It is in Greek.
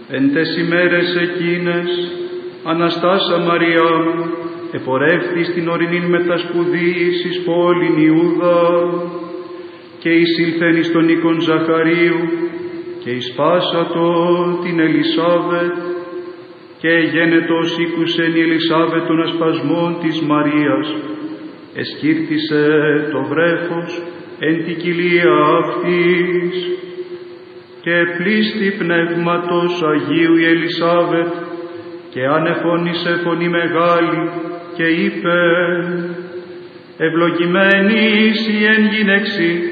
Εν τες ημέρες εκείνες, Αναστάσα Μαριά μου, επορεύθη στην ορεινήν μετασπουδής εις πόλην Ιούδα, και εισήλθεν εις τον οίκον Ζαχαρίου, και εις πάσατο την Ελισάβετ, και γένετος ήκουσεν η Ελισάβετ των ασπασμών της Μαρίας, εσκύρτησε το βρέφος εν την κοιλία αυτής, και πλήστη πνεύματος Αγίου η Ελισάβετ, και ανεφώνησε φωνή μεγάλη, και είπε: «Ευλογημένη είσαι εν γυναίξει,